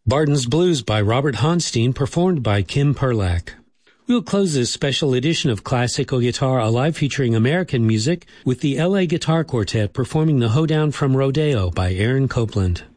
Barton's Blues by Robert Honstein, performed by Kim Perlak. We'll close this special edition of Classical Guitar Alive featuring American music with the LA Guitar Quartet performing the Hoedown from Rodeo by Aaron Copland.